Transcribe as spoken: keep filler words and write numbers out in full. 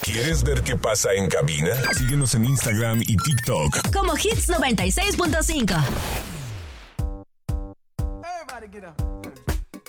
¿Quieres ver qué pasa en cabina? Síguenos en Instagram y TikTok como Hits noventa y seis punto cinco. Everybody get up.